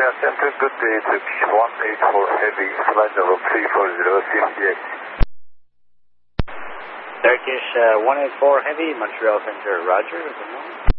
Center, good day, Turkish 184 Heavy, flight level 340, CFDX. Turkish 184 Heavy, Montreal Center, roger, good morning.